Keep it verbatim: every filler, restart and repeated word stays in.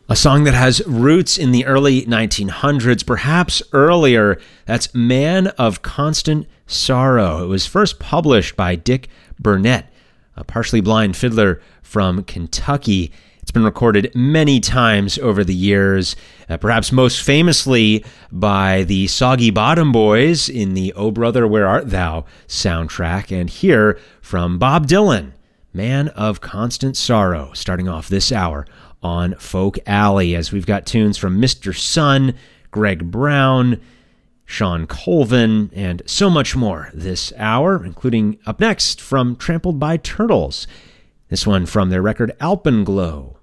A song that has roots in the early nineteen hundreds, perhaps earlier. That's Man of Constant Sorrow. It was first published by Dick Burnett, a partially blind fiddler from Kentucky. It's been recorded many times over the years, uh, perhaps most famously by the Soggy Bottom Boys in the Oh Brother, Where Art Thou soundtrack, and here from Bob Dylan, Man of Constant Sorrow, starting off this hour on Folk Alley, as we've got tunes from Mister Sun, Greg Brown, Shawn Colvin, and so much more this hour, including up next from Trampled by Turtles. This one from their record Alpenglow.